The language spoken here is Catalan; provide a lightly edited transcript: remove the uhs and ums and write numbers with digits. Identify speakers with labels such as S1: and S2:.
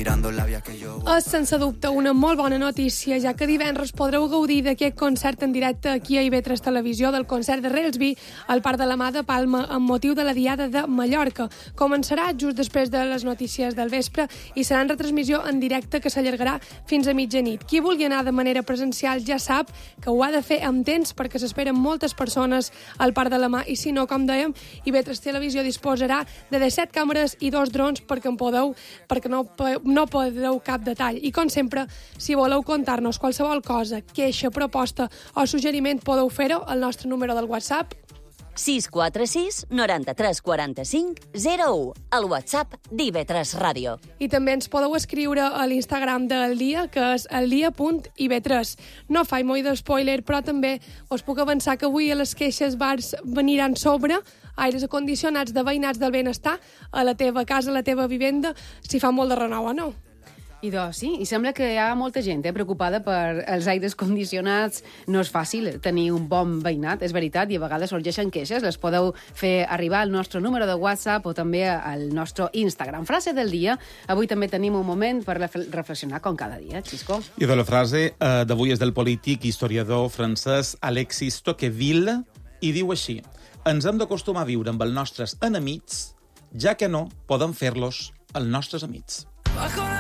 S1: tirando la via que yo...
S2: És, sense dubte, una molt bona notícia, ja que divendres podreu gaudir d'aquest concert en directe aquí a IB3 Televisió, del concert de Relsby al Parc de la Mà de Palma amb motiu de la Diada de Mallorca. Començarà just després de les notícies del vespre i serà en retransmissió en directe que s'allargarà fins a mitjanit. Qui vulgui anar de manera presencial ja sap que ho ha de fer amb temps perquè s'esperen moltes persones al Parc de la Mà i si no, com dèiem, IB3 Televisió disposarà de 17 càmeres i 2 drons perquè no podeu cap detall. I com sempre, si voleu contar-nos qualsevol cosa, queixa, proposta o suggeriment, podeu fer-ho al nostre número del WhatsApp
S3: 646 93 45 01, el WhatsApp d'IV3 Ràdio.
S2: i també ens podeu escriure a l'Instagram del dia, que és eldia.ib3. No faig molt de spoiler, però també us puc avançar que avui a les queixes bars veniran sobre aires acondicionats de veïnats del benestar a la teva casa, a la teva vivenda, si fa molt de renou o no.
S4: I doncs sí, i sembla que hi ha molta gent preocupada per els aires condicionats. No és fàcil tenir un bon veïnat, és veritat, i a vegades sorgeixen queixes. Les podeu fer arribar al nostre número de WhatsApp o també al nostre Instagram. Frase del dia. Avui també tenim un moment per reflexionar com cada dia, Xisco.
S5: I de la frase d'avui és del polític i historiador francès Alexis Tocqueville i diu així: ens hem d'acostumar a viure amb els nostres enemics, ja que no podem fer-los els nostres amics.